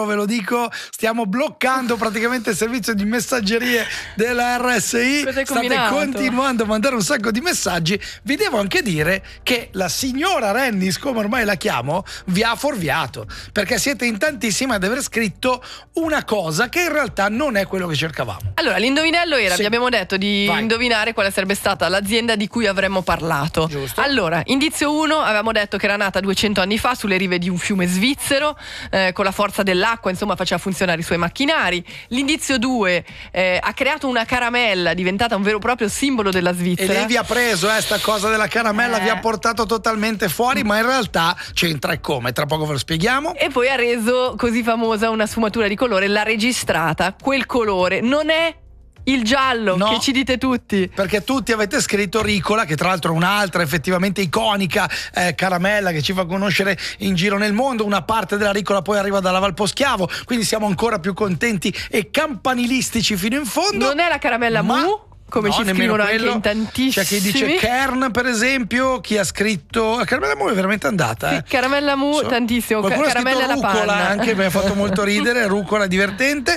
Ve lo dico, stiamo bloccando praticamente il servizio di messaggerie della RSI. State continuando a mandare un sacco di messaggi. Vi devo anche dire che la signora Rennis, come ormai la chiamo, vi ha fuorviato, perché siete in tantissimi ad aver scritto una cosa che in realtà non è quello che cercavamo. Allora, l'indovinello era, Sì. vi abbiamo detto di indovinare quale sarebbe stata l'azienda di cui avremmo parlato. Giusto. Allora, indizio 1, avevamo detto che era nata 200 anni fa sulle rive di un fiume svizzero, con la forza dell'acqua, insomma faceva funzionare i suoi macchinari. L'indizio 2, ha creato una caramella diventata un vero e proprio simbolo della E Svizzera. lei vi ha preso sta cosa della caramella, vi ha portato totalmente fuori, ma in realtà c'entra e come, tra poco ve lo spieghiamo. E poi ha reso così famosa una sfumatura di colore, l'ha registrata. Quel colore non è il giallo, No. che ci dite tutti. Perché tutti avete scritto Ricola, che tra l'altro è un'altra effettivamente iconica caramella che ci fa conoscere in giro nel mondo. Una parte della Ricola poi arriva dalla Valposchiavo, quindi siamo ancora più contenti e campanilistici fino in fondo. Non è la caramella Mu, come no, ci nemmeno scrivono anche quello. in tantissimi. C'è chi dice Kern, per esempio, chi ha scritto la caramella Mu è veramente andata. Sì, caramella Mu, tantissimo. Qualcuno ha Caramella scritto alla rucola, panna. anche mi ha fatto molto ridere, rucola divertente,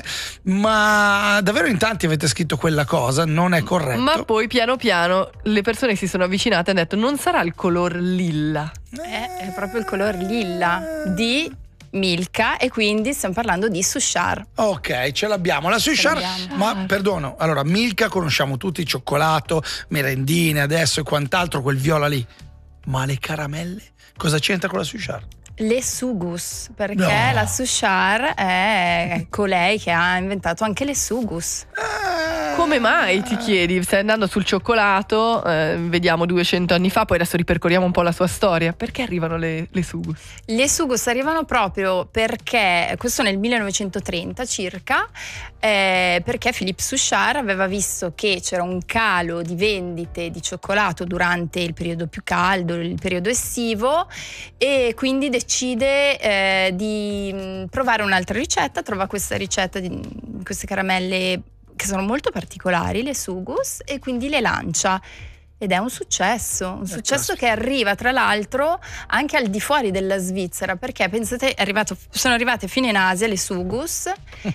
ma davvero in tanti avete scritto quella cosa, non è corretto. Ma poi piano piano le persone si sono avvicinate e hanno detto: non sarà il color lilla? È proprio il color lilla di Milka, e quindi stiamo parlando di Suchard. Ok, ce l'abbiamo. La Suchard, ma perdono, allora Milka conosciamo tutti, cioccolato, merendine adesso e quant'altro, quel viola lì. Ma le caramelle? Cosa c'entra con la Suchard? Le Sugus, perché No. la Suchard è colei che ha inventato anche le Sugus. Come mai, ti chiedi? Stai andando sul cioccolato, vediamo 200 anni fa, poi adesso ripercorriamo un po' la sua storia. Perché arrivano le Sugus? Le Sugus arrivano proprio perché, questo nel 1930 circa, perché Philippe Suchard aveva visto che c'era un calo di vendite di cioccolato durante il periodo più caldo, il periodo estivo, e quindi decide di provare un'altra ricetta. Trova questa ricetta di queste caramelle che sono molto particolari, le Sugus, e quindi le lancia. Ed è un successo che arriva tra l'altro anche al di fuori della Svizzera, perché pensate, sono arrivate fino in Asia le Sugus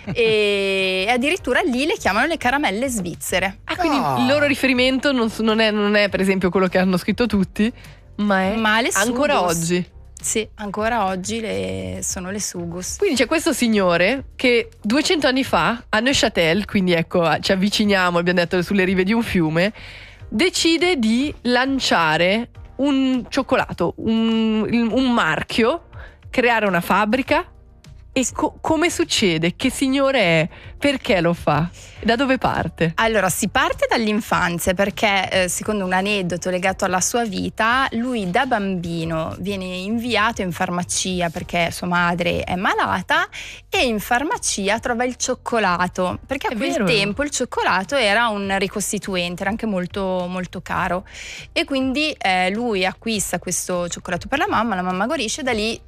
e addirittura lì le chiamano le caramelle svizzere. Quindi il loro riferimento non è per esempio quello che hanno scritto tutti, ma è le ancora Sugus. oggi. Sì, ancora oggi sono le Sugus. Quindi c'è questo signore che 200 anni fa a Neuchâtel, quindi ecco ci avviciniamo, abbiamo detto sulle rive di un fiume, decide di lanciare un cioccolato, un marchio, creare una fabbrica. E come succede? Che signore è? Perché lo fa? Da dove parte? Allora, si parte dall'infanzia perché, secondo un aneddoto legato alla sua vita, lui da bambino viene inviato in farmacia perché sua madre è malata, e in farmacia trova il cioccolato, perché a quel tempo il cioccolato era un ricostituente, era anche molto, molto caro, e quindi lui acquista questo cioccolato per la mamma guarisce, da lì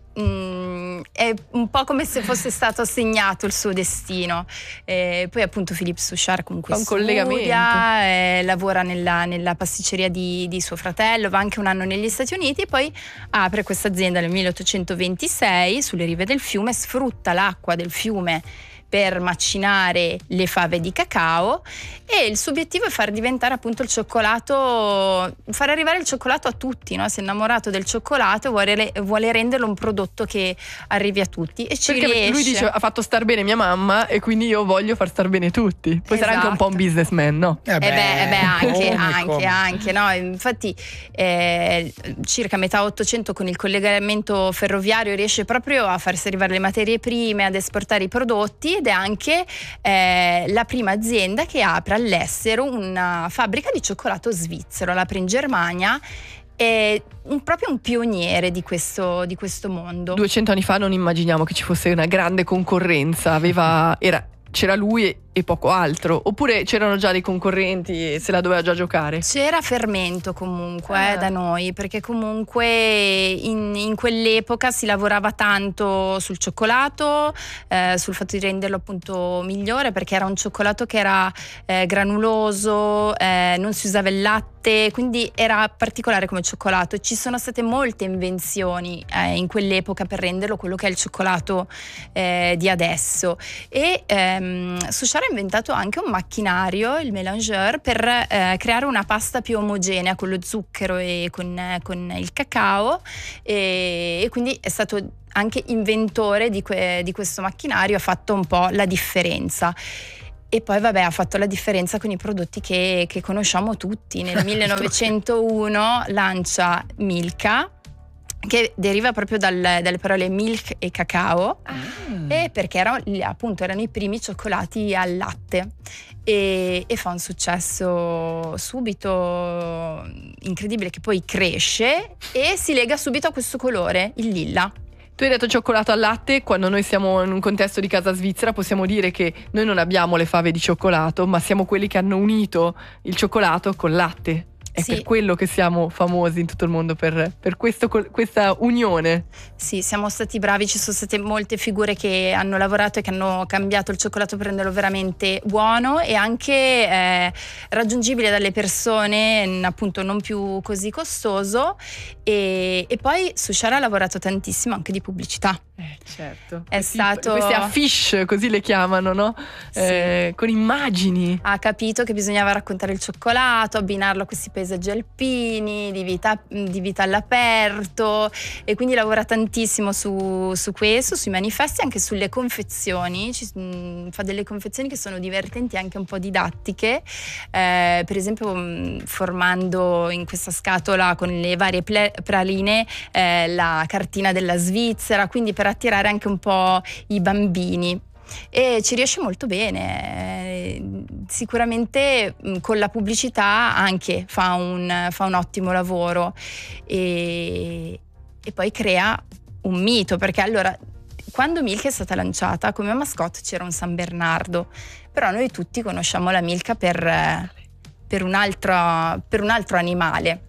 è un po' come se fosse stato assegnato il suo destino. Poi appunto Philippe Suchard comunque studia, lavora nella pasticceria di suo fratello, va anche un anno negli Stati Uniti, e poi apre questa azienda nel 1826 sulle rive del fiume, sfrutta l'acqua del fiume per macinare le fave di cacao, e il suo obiettivo è far diventare appunto il cioccolato, far arrivare il cioccolato a tutti, no? Si è innamorato del cioccolato e vuole renderlo un prodotto che arrivi a tutti, e ci Perché riesce. lui dice: ha fatto star bene mia mamma e quindi io voglio far star bene tutti. Poi sarà anche un po' un businessman, no? Anche, no? Infatti circa metà 800 con il collegamento ferroviario riesce proprio a farsi arrivare le materie prime, ad esportare i prodotti, ed è anche la prima azienda che apre all'estero una fabbrica di cioccolato svizzero, l'apre in Germania. È proprio un pioniere di questo mondo. 200 anni fa non immaginiamo che ci fosse una grande concorrenza, c'era lui e poco altro, oppure c'erano già dei concorrenti e se la doveva già giocare? C'era fermento comunque da noi, perché comunque in quell'epoca si lavorava tanto sul cioccolato, sul fatto di renderlo appunto migliore, perché era un cioccolato che era granuloso, non si usava il latte, quindi era particolare come cioccolato. Ci sono state molte invenzioni in quell'epoca per renderlo quello che è il cioccolato di adesso, e Suchard ha inventato anche un macchinario, il mélangeur, per creare una pasta più omogenea con lo zucchero e con il cacao, e quindi è stato anche inventore di questo macchinario, ha fatto un po' la differenza. E poi ha fatto la differenza con i prodotti che conosciamo tutti. Nel 1901 lancia Milka, che deriva proprio dalle parole milk e cacao, e perché erano i primi cioccolati al latte, e fa un successo subito incredibile, che poi cresce e si lega subito a questo colore, il lilla. Tu hai detto cioccolato al latte. Quando noi siamo in un contesto di casa svizzera possiamo dire che noi non abbiamo le fave di cioccolato, ma siamo quelli che hanno unito il cioccolato col latte. È per quello che siamo famosi in tutto il mondo, per questa unione. Sì, siamo stati bravi, ci sono state molte figure che hanno lavorato e che hanno cambiato il cioccolato per renderlo veramente buono e anche raggiungibile dalle persone, appunto non più così costoso. E poi Suchard ha lavorato tantissimo anche di pubblicità. Certo. Queste affiche, così le chiamano, no? Sì. Con immagini. Ha capito che bisognava raccontare il cioccolato, abbinarlo a questi paesaggi alpini, di vita all'aperto, e quindi lavora tantissimo su questo, sui manifesti, anche sulle confezioni. Fa delle confezioni che sono divertenti, anche un po' didattiche, per esempio formando in questa scatola con le varie praline la cartina della Svizzera, quindi per attirare anche un po' i bambini, e ci riesce molto bene. Sicuramente con la pubblicità anche fa un ottimo lavoro, e poi crea un mito, perché allora quando Milka è stata lanciata come mascotte c'era un San Bernardo, però noi tutti conosciamo la Milka per un altro animale.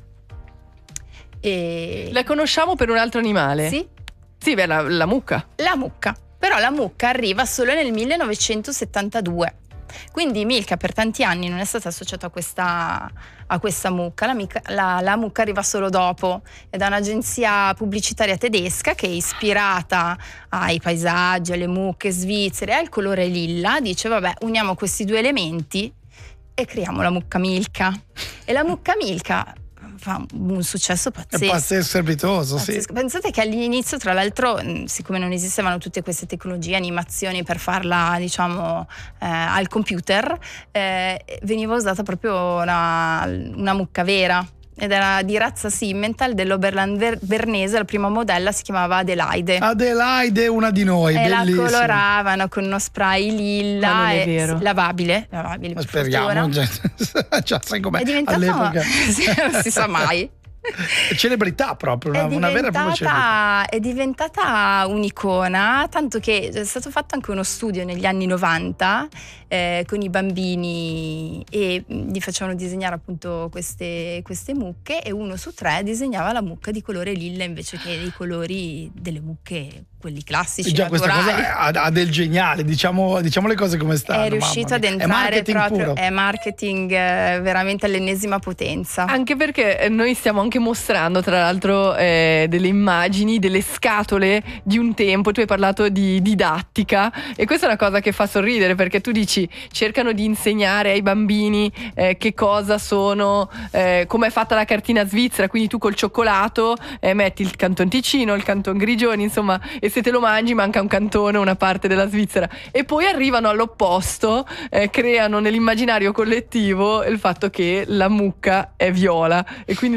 La conosciamo per un altro animale? Sì, la mucca. La mucca. Però la mucca arriva solo nel 1972. Quindi Milka per tanti anni non è stata associata a questa mucca. La mucca arriva solo dopo. È da un'agenzia pubblicitaria tedesca che è ispirata ai paesaggi, alle mucche svizzere, al colore lilla. Dice uniamo questi due elementi e creiamo la mucca Milka. E la mucca Milka fa un successo pazzesco. È pazzesco, strepitoso, sì. Pensate che all'inizio, tra l'altro, siccome non esistevano tutte queste tecnologie, animazioni per farla, diciamo, al computer, veniva usata proprio una mucca vera. Ed era di razza Simmental dell'Oberland Bernese. La prima modella si chiamava Adelaide, una di noi, e bellissima. La coloravano con uno spray lilla. Ma non è vero. lavabile. Ma speriamo, già sai com'è. È diventato, all'epoca. non si sa mai. Celebrità proprio, una vera e propria celebrità. È diventata un'icona, tanto che è stato fatto anche uno studio negli anni 90 con i bambini, e gli facevano disegnare appunto queste mucche, e 1 su 3 disegnava la mucca di colore lilla invece che dei colori delle mucche, quelli classici, già naturali. Questa cosa ha del geniale, diciamo le cose come stanno. È riuscito ad entrare proprio, è marketing veramente all'ennesima potenza. Anche perché noi stiamo anche mostrando, tra l'altro, delle immagini, delle scatole di un tempo. Tu hai parlato di didattica, e questa è una cosa che fa sorridere, perché tu dici cercano di insegnare ai bambini che cosa sono, come è fatta la cartina svizzera, quindi tu col cioccolato metti il Canton Ticino, il Canton Grigioni, insomma, e se te lo mangi manca un cantone, una parte della Svizzera. E poi arrivano all'opposto, creano nell'immaginario collettivo il fatto che la mucca è viola, e quindi l'opposto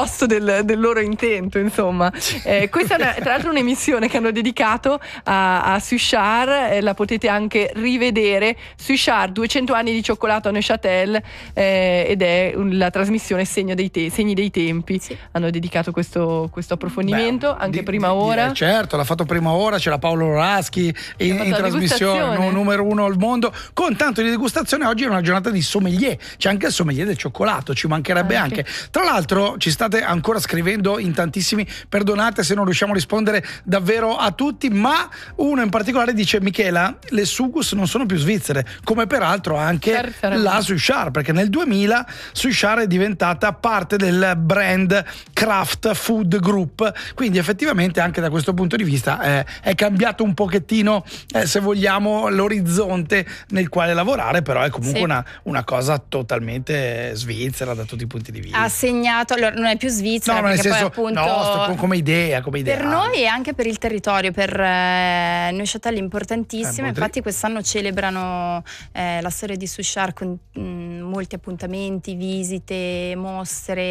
l'opposto del loro intento, insomma. Questa è tra l'altro un'emissione che hanno dedicato a Suchard, la potete anche rivedere. Suchard, 200 anni di cioccolato a Neuchâtel, ed è la trasmissione Segni dei tempi. Sì. Hanno dedicato questo approfondimento. Anche Prima Ora. Certo, l'ha fatto Prima Ora, c'era Paolo Raschi in trasmissione numero 1 al mondo, con tanto di degustazione. Oggi è una giornata di sommelier, c'è anche il sommelier del cioccolato, ci mancherebbe anche. Tra l'altro ci state ancora scrivendo in tantissimi, perdonate se non riusciamo a rispondere davvero a tutti, ma uno in particolare dice: Michela, le Sugus non sono più svizzere, come peraltro anche la Suchard, perché nel 2000 Suchard è diventata parte del brand Kraft Food Group, quindi effettivamente anche da questo punto di vista è cambiato un pochettino, se vogliamo, l'orizzonte nel quale lavorare, però è comunque una cosa totalmente svizzera da tutti i punti di vista. Ha segnato, allora non è più svizzera, no, perché nel senso, poi appunto come idea per noi e anche per il territorio, per Neuchâtel importantissima. Infatti quest'anno celebrano la storia di Suchard con molti appuntamenti, visite, mostre.